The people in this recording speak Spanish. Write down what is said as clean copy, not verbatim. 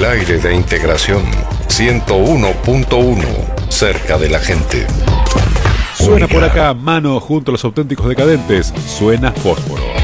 el aire de integración. 101.1, cerca de la gente. Suena por acá, Mano junto a los auténticos decadentes. Suena Fósforo.